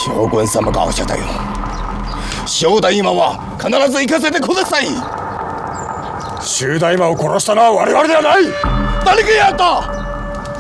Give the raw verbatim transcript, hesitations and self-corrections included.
将軍様がおっしゃったよ。正代今は必ず行かせてください。 周大馬を殺したのは我々ではない。 誰がやった？